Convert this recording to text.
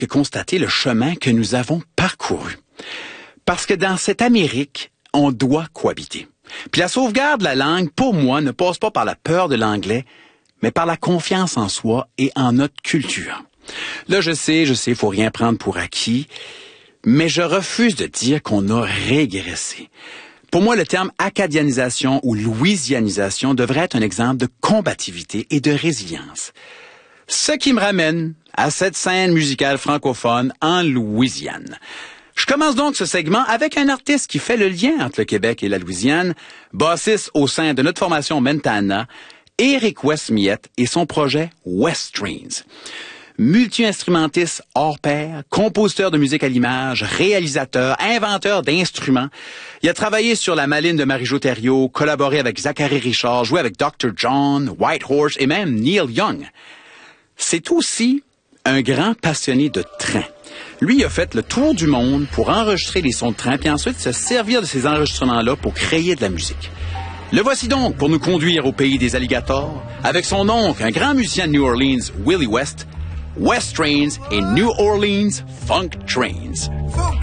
que constater le chemin que nous avons parcouru. Parce que dans cette Amérique, on doit cohabiter. Puis la sauvegarde de la langue, pour moi, ne passe pas par la peur de l'anglais, mais par la confiance en soi et en notre culture. Là, je sais, faut rien prendre pour acquis, mais je refuse de dire qu'on a régressé. Pour moi, le terme acadianisation ou louisianisation devrait être un exemple de combativité et de résilience. Ce qui me ramène à cette scène musicale francophone en Louisiane. Je commence donc ce segment avec un artiste qui fait le lien entre le Québec et la Louisiane, bassiste au sein de notre formation Mentana, Éric Westmiette et son projet West Trains. Multi-instrumentiste hors pair, compositeur de musique à l'image, réalisateur, inventeur d'instruments. Il a travaillé sur La Maline de Marie-Jo Thériault, collaboré avec Zachary Richard, joué avec Dr. John, Whitehorse et même Neil Young. C'est aussi un grand passionné de train. Lui, il a fait le tour du monde pour enregistrer les sons de train, puis ensuite se servir de ces enregistrements-là pour créer de la musique. Le voici donc pour nous conduire au pays des alligators, avec son oncle, un grand musicien de New Orleans, Willie West, West Trains et New Orleans Funk Trains.